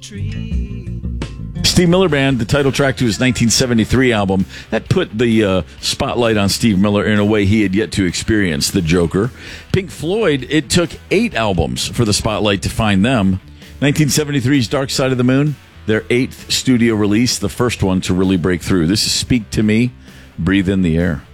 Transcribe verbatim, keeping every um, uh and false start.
Steve Miller Band, the title track to his nineteen seventy-three album, that put the uh, spotlight on Steve Miller in a way he had yet to experience, the Joker. Pink Floyd, it took eight albums for the spotlight to find them. nineteen seventy-three's Dark Side of the Moon, their eighth studio release, the first one to really break through. This is Speak to Me, Breathe in the Air.